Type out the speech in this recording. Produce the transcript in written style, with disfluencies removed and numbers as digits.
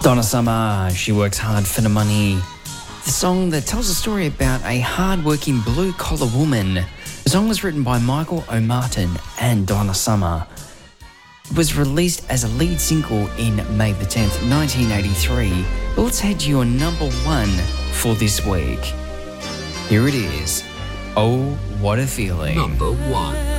Donna Summer, She Works Hard for the Money. The song that tells a story about a hard-working blue-collar woman. The song was written by Michael O'Martin and Donna Summer. It was released as a lead single in May the 10th, 1983. But let's head to your number one for this week. Here it is. Oh, what a feeling. Number one.